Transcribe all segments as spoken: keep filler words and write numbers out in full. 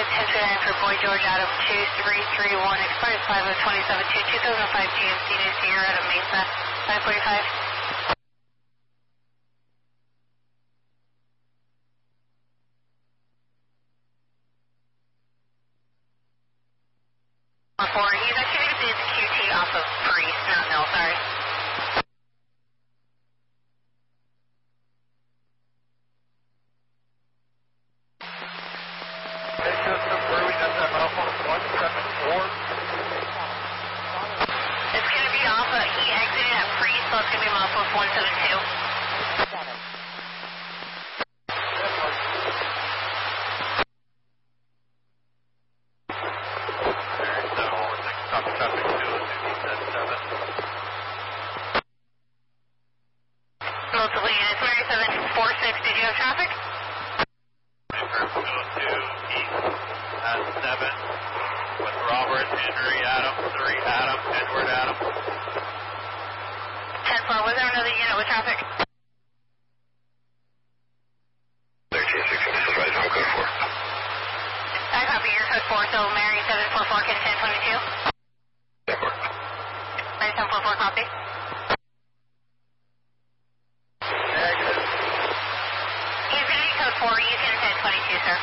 negative ten twenty-nine for Boy George Adam two three three one, expires five oh twenty-seven two, two thousand five G M C to Sierra Adam Mesa, five forty-five. Four, he's actually going to do the Q T off of Priest, not Mill, sorry. Hey, Justin, where we got that Alpha one seven four? It's going to be off, uh, he exited at Priest, so it's going to be Milepost one seven two. Multiple units, Mary seven four six, did you have traffic? Group two two east at seven with Robert, Henry, Adam, three, Adam, Edward, Adam. ten four, was there another unit with traffic? thirteen sixteen, this is right, I'm code four. I copy your code four, so Mary seven four four, can ten twenty-two? ten four. Mary seven four four, copy. He's going to be code four, you can ten twenty-two, sir.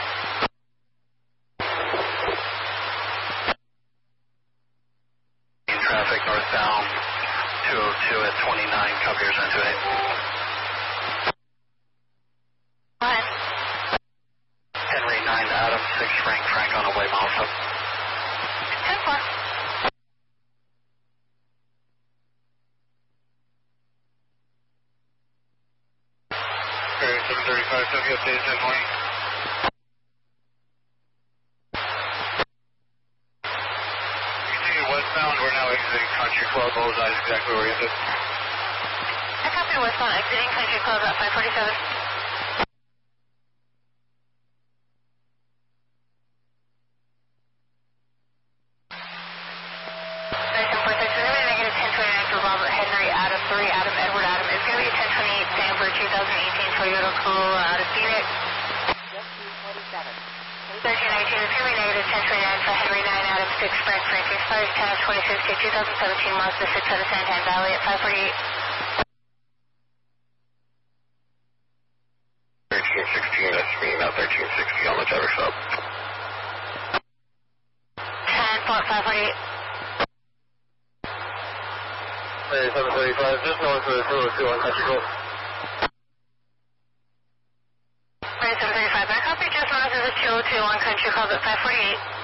In traffic northbound two oh two at twenty-nine, copy yours into eight. Go ahead. Henry nine, Adam six, Frank, Frank on the way, Malfa. ten four. Okay, seven thirty-five, W F T ten twenty. Continue westbound, we're now exiting Country Club, bullseye exactly oriented. I copy westbound, exiting Country Club at five forty-seven. Mary seven four six, is going to be negative ten twenty-nine for Robert, Henry, Adam three, Adam, Edward, Adam. It's going to be ten twenty-eight, Sam for twenty eighteen Toyota Corolla out of Phoenix. thirteen nineteen, it's going to be negative ten twenty-nine for Henry nine, Adam six, Frank, Frank, expires ten of twenty-six to two thousand seventeen Mazda six out of Santan Valley at five forty-eight. thirteen sixteen, that's me, now thirteen sixty on the driver's sub. ten four, five forty-eight. Hey, seven thirty-five, just north of two oh two on Country Club. Mary seven thirty-five, I copy just north of the two oh two on Country Club at five forty-eight.